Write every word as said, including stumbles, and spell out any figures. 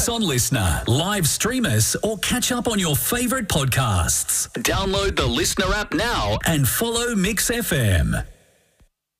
us on Listener, live stream us, or catch up on your favourite podcasts. Download the Listener app now and follow Mix F M.